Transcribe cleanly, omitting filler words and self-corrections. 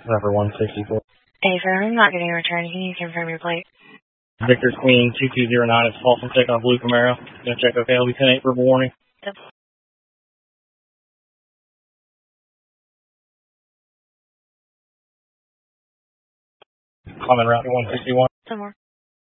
Number 164. Hey, sir, I'm not getting a return. Can you confirm your plate? Victor Queen 2209 is false and check on Blue Camaro. Gonna check okay, I'll be 10-8 for warning. Yep. Common route 161. Some more.